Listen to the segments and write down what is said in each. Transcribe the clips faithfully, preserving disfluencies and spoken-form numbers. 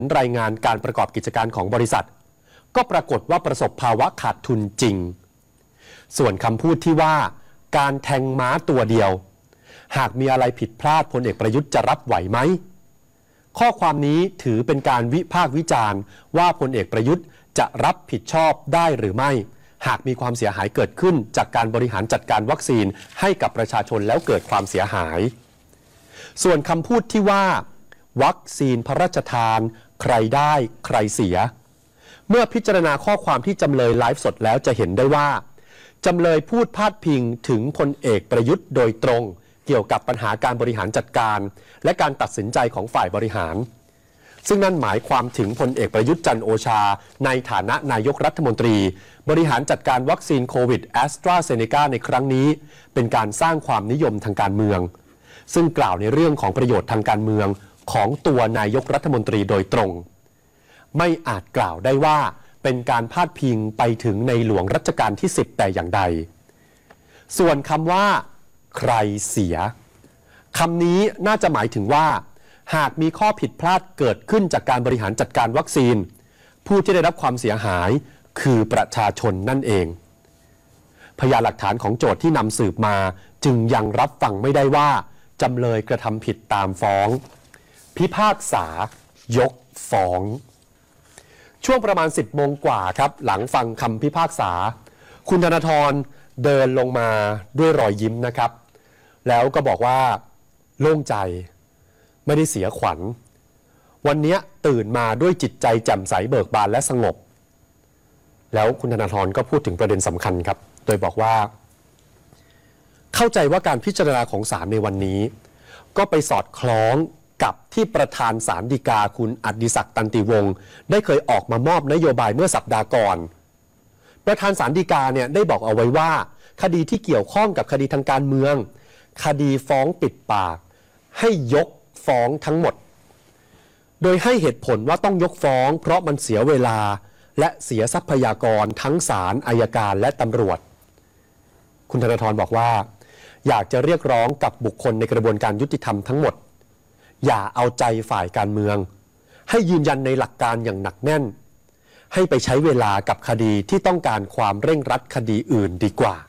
รายงานการประกอบกิจการของบริษัทก็ปรากฏว่าประสบภาวะขาดทุนจริงส่วนคำพูดที่ว่าการแทงม้าตัวเดียวหากมีอะไรผิดพลาดพลเอกประยุทธ์จะรับไหวไหมข้อความนี้ถือเป็นการวิพากษ์วิจารณ์ว่าพลเอกประยุทธ์จะรับผิดชอบได้หรือไม่หากมีความเสียหายเกิดขึ้นจากการบริหารจัดการวัคซีนให้กับประชาชนแล้วเกิดความเสียหายส่วนคำพูดที่ว่าวัคซีนพระราชทานใครได้ใครเสียเมื่อพิจารณาข้อความที่จำเลยไลฟ์สดแล้วจะเห็นได้ว่าจำเลยพูดพาดพิงถึงพลเอกประยุทธ์โดยตรงเกี่ยวกับปัญหาการบริหารจัดการและการตัดสินใจของฝ่ายบริหารซึ่งนั่นหมายความถึงพลเอกประยุทธ์จันทร์โอชาในฐานะนายกรัฐมนตรีบริหารจัดการวัคซีนโควิดแอสตราเซเนกาในครั้งนี้เป็นการสร้างความนิยมทางการเมืองซึ่งกล่าวในเรื่องของประโยชน์ทางการเมืองของตัวนายกรัฐมนตรีโดยตรงไม่อาจกล่าวได้ว่าเป็นการพาดพิงไปถึงในหลวงรัชกาลที่สิบแต่อย่างใดส่วนคำว่าใครเสียคำนี้น่าจะหมายถึงว่าหากมีข้อผิดพลาดเกิดขึ้นจากการบริหารจัดการวัคซีนผู้ที่ได้รับความเสียหายคือประชาชนนั่นเองพยานหลักฐานของโจทก์ที่นำสืบมาจึงยังรับฟังไม่ได้ว่าจำเลยกระทำผิดตามฟ้องพิพากษายกฟ้องช่วงประมาณสิบโมงกว่าครับหลังฟังคำพิพากษาคุณธนาธรเดินลงมาด้วยรอยยิ้มนะครับแล้วก็บอกว่าโล่งใจไม่ได้เสียขวัญวันนี้ตื่นมาด้วยจิตใจแจ่มใสเบิกบานและสงบแล้วคุณธนาธรก็พูดถึงประเด็นสำคัญครับโดยบอกว่าเข้าใจว่าการพิจารณาของศาลในวันนี้ก็ไปสอดคล้องกับที่ประธานศาลฎีกาคุณอดิศักดิ์ตันติวงศ์ได้เคยออกมามอบนโยบายเมื่อสัปดาห์ก่อนประธานศาลฎีกาเนี่ยได้บอกเอาไว้ว่าคดีที่เกี่ยวข้องกับคดีทางการเมืองคดีฟ้องปิดปากให้ยกฟ้องทั้งหมดโดยให้เหตุผลว่าต้องยกฟ้องเพราะมันเสียเวลาและเสียทรัพยากรทั้งศาลอัยการและตำรวจคุณธนาธรบอกว่าอยากจะเรียกร้องกับบุคคลในกระบวนการยุติธรรมทั้งหมดอย่าเอาใจฝ่ายการเมืองให้ยืนยันในหลักการอย่างหนักแน่นให้ไปใช้เวลากับคดีที่ต้องการความเร่งรัดคดีอื่นดีกว่า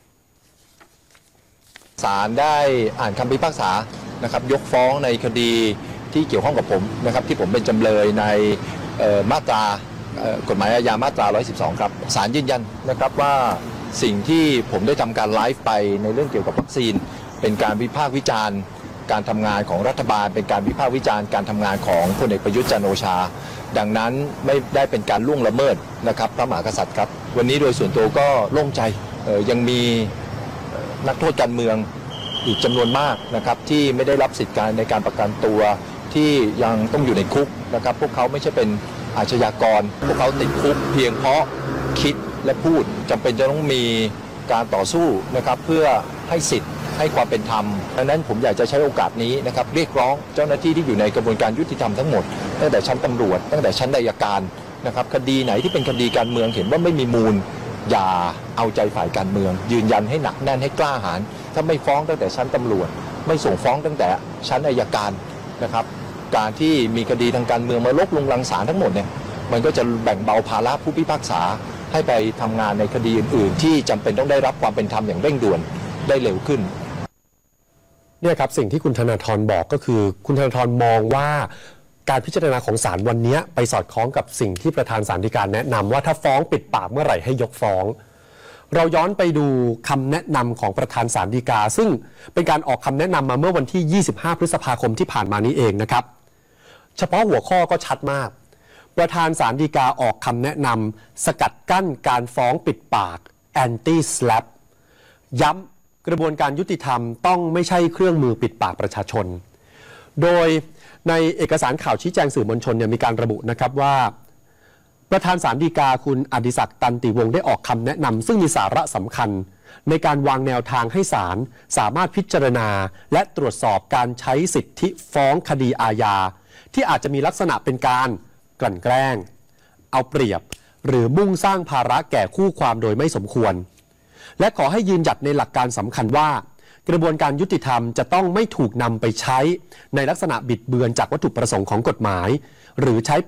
ศาลได้อ่านคำพิพากษานะครับยกฟ้องในคดีที่เกี่ยวข้องกับผมนะครับที่ผมเป็นจำเลยในมาตรากฎหมายอาญามาตราหนึ่งร้อยสิบสองครับศาลยืนยันนะครับว่าสิ่งที่ผมได้ทำการไลฟ์ไปในเรื่องเกี่ยวกับวัคซีนเป็นการวิพากษ์วิจารณ์การทำงานของรัฐบาลเป็นการวิพากษ์วิจารณ์การทำงานของพลเอกประยุทธ์จันทร์โอชาดังนั้นไม่ได้เป็นการล่วงละเมิดนะครับพระมหากษัตริย์ครับวันนี้โดยส่วนตัวก็โล่งใจยังมีนักโทษการเมืองอีกจำนวนมากนะครับที่ไม่ได้รับสิทธิการในการประกันตัวที่ยังต้องอยู่ในคุกนะครับพวกเขาไม่ใช่เป็นอาชญากรพวกเขาติดคุกเพียงเพราะคิดและพูดจำเป็นจะต้องมีการต่อสู้นะครับเพื่อให้สิทธิ์ให้ความเป็นธรรมดังนั้นผมอยากจะใช้โอกาสนี้นะครับเรียกร้องเจ้าหน้าที่ที่อยู่ในกระบวนการยุติธรรมทั้งหมดตั้งแต่ชั้นตำรวจตั้งแต่ชั้นอัยการนะครับคดีไหนที่เป็นคดีการเมืองเห็นว่าไม่มีมูลอย่าเอาใจฝ่ายการเมืองยืนยันให้หนักแน่นให้กล้าหาญถ้าไม่ฟ้องตั้งแต่ชั้นตำรวจไม่ส่งฟ้องตั้งแต่ชั้นอัยการนะครับการที่มีคดีทางการเมืองมาลบลงลังศาลทั้งหมดเนี่ยมันก็จะแบ่งเบาภาระผู้พิพากษาให้ไปทำงานในคดีอื่นๆที่จำเป็นต้องได้รับความเป็นธรรมอย่างเร่งด่วนได้เร็วขึ้นเนี่ยครับสิ่งที่คุณธนาธรบอกก็คือคุณธนาธรมองว่าการพิจารณาของศาลวันนี้ไปสอดคล้องกับสิ่งที่ประธานศาลฎีกาแนะนำว่าถ้าฟ้องปิดปากเมื่อไหร่ให้ยกฟ้องเราย้อนไปดูคำแนะนำของประธานศาลฎีกาซึ่งเป็นการออกคำแนะนำมาเมื่อวันที่ยี่สิบห้าพฤษภาคมที่ผ่านมานี้เองนะครับเฉพาะหัวข้อก็ชัดมากประธานศาลฎีกาออกคำแนะนำสกัดกั้นการฟ้องปิดปาก anti slap ย้ำกระบวนการยุติธรรมต้องไม่ใช่เครื่องมือปิดปากประชาชนโดยในเอกสารข่าวชี้แจงสื่อมวลชนเนี่ยมีการระบุนะครับว่าประธานศาลฎีกาคุณอดิศักดิ์ตันติวงศ์ได้ออกคำแนะนำซึ่งมีสาระสำคัญในการวางแนวทางให้ศาลสามารถพิจารณาและตรวจสอบการใช้สิทธิฟ้องคดีอาญาที่อาจจะมีลักษณะเป็นการกลั่นแกล้งเอาเปรียบหรือมุ่งสร้างภาระแก่คู่ความโดยไม่สมควรและขอให้ยืนหยัดในหลักการสำคัญว่ากระบวนการยุติธรรมจะต้องไม่ถูกนำไปใช้ในลักษณะบิดเบือนจากวัตถุประสงค์ของกฎหมายหรือใช้